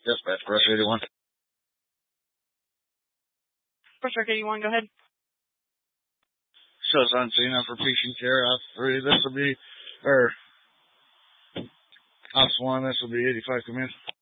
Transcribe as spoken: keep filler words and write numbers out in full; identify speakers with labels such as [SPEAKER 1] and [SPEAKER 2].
[SPEAKER 1] Dispatch, Brush eighty-one.
[SPEAKER 2] Brush eighty-one, go ahead.
[SPEAKER 1] Shows on scene for patient care. Ops three, this will be, or Ops one, this will be eighty-five, come in.